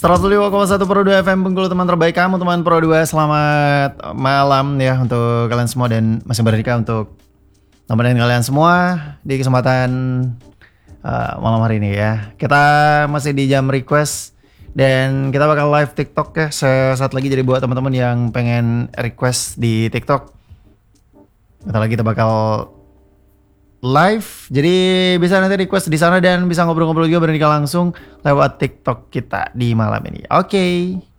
105,1 Pro 2 FM Bengkulu, teman terbaik kamu, teman Pro 2. Selamat malam ya untuk kalian semua, dan masih berdika untuk nemenin kalian semua di kesempatan malam hari ini ya. Kita masih di jam request dan kita bakal live TikTok ya sesaat lagi. Jadi buat teman-teman yang pengen request di TikTok, bentar lagi kita bakal live, jadi bisa nanti request di sana dan bisa ngobrol-ngobrol juga berdiri langsung lewat TikTok kita di malam ini. Oke.